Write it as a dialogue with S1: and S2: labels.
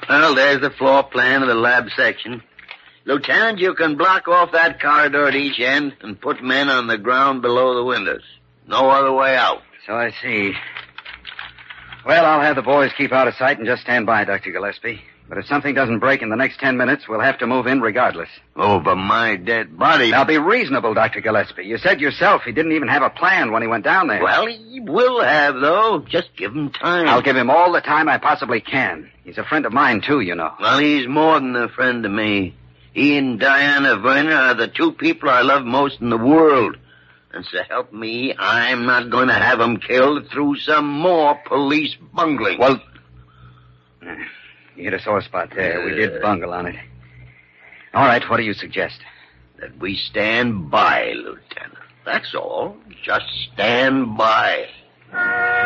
S1: Well, there's the floor plan of the lab section. Lieutenant, you can block off that corridor at each end and put men on the ground below the windows. No other way out.
S2: So I see. Well, I'll have the boys keep out of sight and just stand by, Dr. Gillespie. But if something doesn't break in the next 10 minutes, we'll have to move in regardless.
S1: Over my dead body.
S2: Now, be reasonable, Dr. Gillespie. You said yourself he didn't even have a plan when he went down there.
S1: Well, he will have, though. Just give him time.
S2: I'll give him all the time I possibly can. He's a friend of mine, too, you know.
S1: Well, he's more than a friend to me. He and Diana Werner are the two people I love most in the world. And so help me, I'm not going to have him killed through some more police bungling.
S2: Well, you hit a sore spot there. We did bungle on it. All right, what do you suggest?
S1: That we stand by, Lieutenant. That's all. Just stand by.